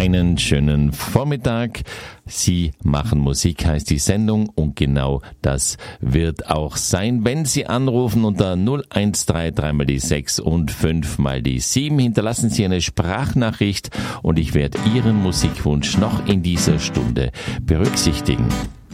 einen schönen Vormittag. Sie machen Musik, heißt die Sendung, und genau das wird auch sein, wenn Sie anrufen unter 013 mal die 6 und 5 mal die 7. Hinterlassen Sie eine Sprachnachricht und ich werde Ihren Musikwunsch noch in dieser Stunde berücksichtigen.